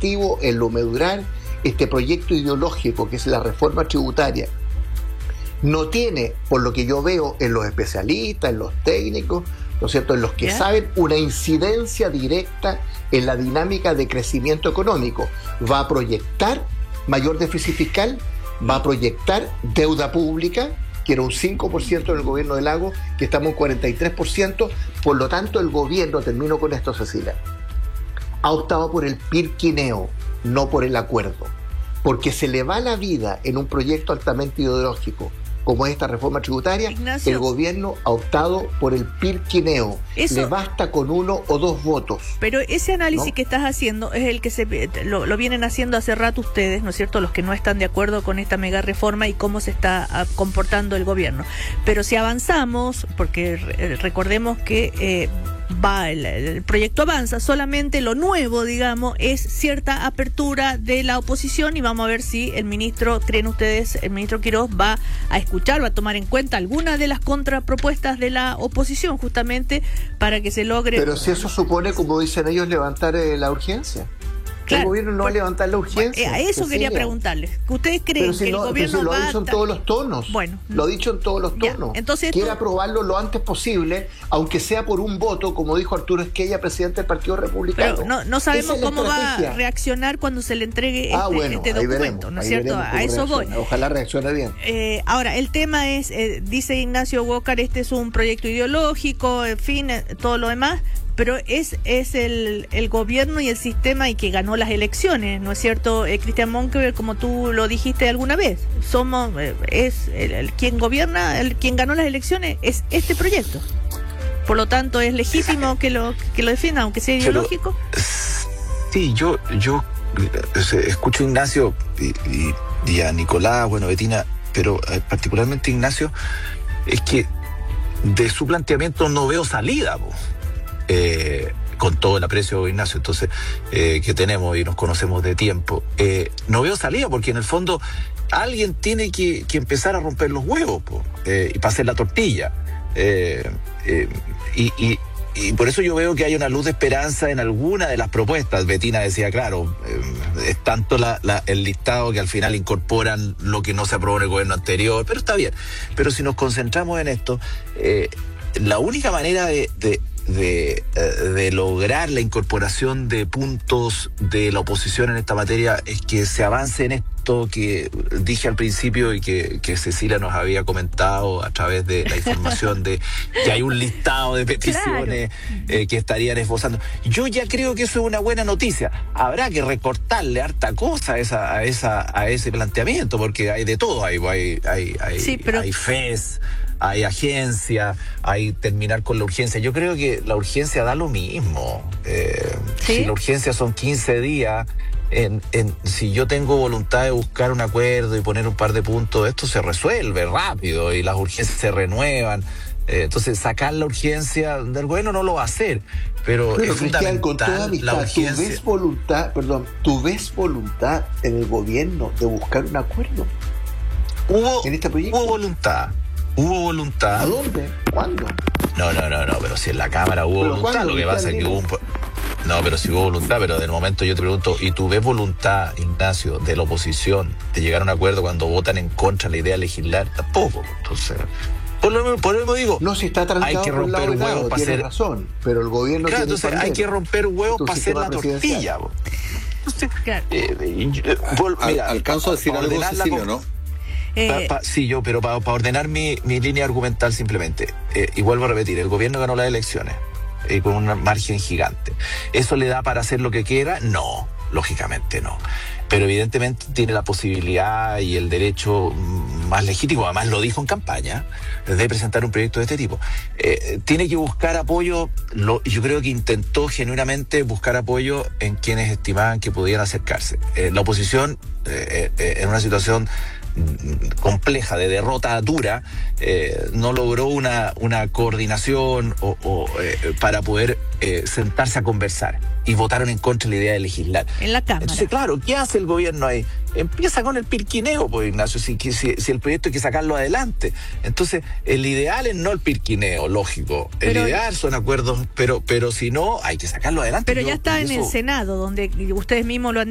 efectivo, en lo medular, este proyecto ideológico que es la reforma tributaria no tiene, por lo que yo veo en los especialistas, en los técnicos, ¿no es cierto?, en los que saben, una incidencia directa en la dinámica de crecimiento económico. Va a proyectar mayor déficit fiscal, va a proyectar deuda pública, que era un 5% en el gobierno de Lagos, que estamos en 43%, por lo tanto el gobierno, termino con esto, Cecilia, ha optado por el pirquineo, no por el acuerdo, porque se le va la vida en un proyecto altamente ideológico como esta reforma tributaria. Ignacio, el gobierno ha optado por el pirquineo. Le basta con 1 o 2 votos. Pero ese análisis, ¿no?, que estás haciendo es el que lo vienen haciendo hace rato ustedes, ¿no es cierto?, los que no están de acuerdo con esta mega reforma y cómo se está comportando el gobierno. Pero si avanzamos, porque recordemos que el proyecto avanza, solamente lo nuevo, digamos, es cierta apertura de la oposición, y vamos a ver si el ministro, creen ustedes, el ministro Quirós va a escuchar, va a tomar en cuenta algunas de las contrapropuestas de la oposición, justamente para que se logre. Pero si eso supone, como dicen ellos, levantar la urgencia. Claro, el gobierno no va a levantar la urgencia. A eso quería preguntarles. ¿Ustedes creen que el gobierno lo ha dicho en todos los tonos? Bueno, lo ha dicho en todos los tonos. Entonces quiere aprobarlo lo antes posible, aunque sea por un voto, como dijo Arturo Esquella, presidente del Partido Republicano. Pero no sabemos cómo va a reaccionar cuando se le entregue este documento, ¿no es cierto? A eso voy. Ojalá reaccione bien. Ahora, el tema es, dice Ignacio Walker, este es un proyecto ideológico, en fin, todo lo demás. Pero es el gobierno y el sistema y que ganó las elecciones, ¿no es cierto, Cristian Monkeberg, como tú lo dijiste alguna vez? Es quien gobierna, quien ganó las elecciones es este proyecto. Por lo tanto, es legítimo que lo defienda, aunque sea ideológico. Sí, yo escucho a Ignacio y a Nicolás, Betina, pero particularmente Ignacio, es que de su planteamiento no veo salida, con todo el aprecio, Ignacio, entonces que tenemos y nos conocemos de tiempo, no veo salida, porque en el fondo alguien tiene que empezar a romper los huevos y para hacer la tortilla, y por eso yo veo que hay una luz de esperanza en alguna de las propuestas. Betina decía, claro, es tanto el listado que al final incorporan lo que no se aprobó en el gobierno anterior, pero está bien. Pero si nos concentramos en esto, la única manera de lograr la incorporación de puntos de la oposición en esta materia es que se avance en esto que dije al principio y que Cecilia nos había comentado a través de la información de que hay un listado de peticiones, claro, que estarían esbozando. Yo ya creo que eso es una buena noticia. Habrá que recortarle harta cosa a ese planteamiento, porque hay de todo, hay FES, hay agencia, hay terminar con la urgencia. Yo creo que la urgencia da lo mismo. ¿Sí? Si la urgencia son 15 días, si yo tengo voluntad de buscar un acuerdo y poner un par de puntos, esto se resuelve rápido y las urgencias se renuevan. Entonces, sacar la urgencia del gobierno no lo va a hacer. Pero es fundamental, con toda amistad, la urgencia. ¿Tú ves voluntad en el gobierno de buscar un acuerdo? ¿En este proyecto? Hubo voluntad. ¿A dónde? ¿Cuándo? No, pero si en la Cámara hubo voluntad, lo que pasa es que hubo pero si hubo voluntad, pero del momento yo te pregunto, ¿y tú ves voluntad, Ignacio, de la oposición de llegar a un acuerdo cuando votan en contra de la idea de legislar? Tampoco. Entonces, por eso digo, no, si está trancado, hay que romper huevos para hacer razón, pero el gobierno tiene entonces hay que romper huevos para hacer la tortilla. Mira, alcanzo a decir algo, Cecilio, ¿no? Sí, pero para ordenar mi línea argumental simplemente, y vuelvo a repetir, el gobierno ganó las elecciones con un margen gigante. ¿Eso le da para hacer lo que quiera? No, lógicamente no. Pero evidentemente tiene la posibilidad y el derecho más legítimo, además lo dijo en campaña, de presentar un proyecto de este tipo. Tiene que buscar apoyo, yo creo que intentó genuinamente buscar apoyo en quienes estimaban que podían acercarse. La oposición, en una situación compleja, de derrota dura, no logró una coordinación para poder sentarse a conversar, y votaron en contra de la idea de legislar en la Cámara. Entonces, claro, ¿qué hace el gobierno ahí? Empieza con el pirquineo, pues, Ignacio, si el proyecto hay que sacarlo adelante. Entonces, el ideal es no el pirquineo, lógico. El ideal son acuerdos, pero si no, hay que sacarlo adelante. Pero ya está en el Senado, donde ustedes mismos lo han